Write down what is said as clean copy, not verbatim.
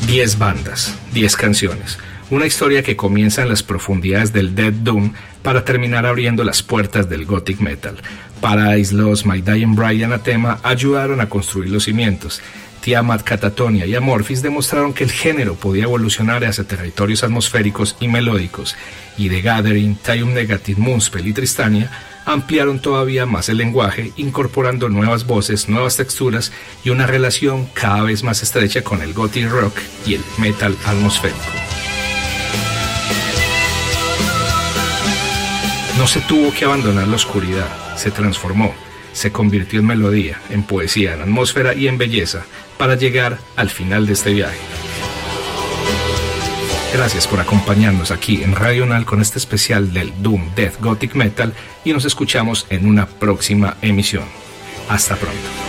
10 bandas, 10 canciones. Una historia que comienza en las profundidades del Death Doom para terminar abriendo las puertas del Gothic Metal. Paradise Lost, My Dying Bride y Anathema ayudaron a construir los cimientos. Tiamat, Catatonia y Amorphis demostraron que el género podía evolucionar hacia territorios atmosféricos y melódicos, y The Gathering, Time Negative, Moonspell y Tristania ampliaron todavía más el lenguaje, incorporando nuevas voces, nuevas texturas y una relación cada vez más estrecha con el gothic rock y el metal atmosférico. No se tuvo que abandonar la oscuridad, se transformó, se convirtió en melodía, en poesía, en atmósfera y en belleza para llegar al final de este viaje. Gracias por acompañarnos aquí en Radio Unal con este especial del Doom, Death, Gothic Metal y nos escuchamos en una próxima emisión. Hasta pronto.